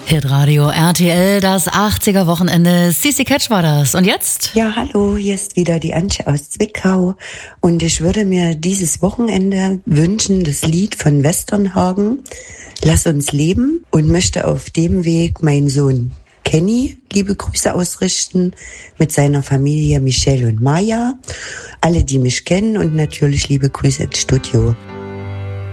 Hitradio RTL, das 80er-Wochenende. Sissi Catch war das. Und jetzt? Ja, hallo, hier ist wieder die Antje aus Zwickau. Und ich würde mir dieses Wochenende wünschen, das Lied von Westernhagen, Lass uns leben, und möchte auf dem Weg meinen Sohn Kenny liebe Grüße ausrichten mit seiner Familie Michelle und Maya. Alle, die mich kennen, und natürlich liebe Grüße ins Studio.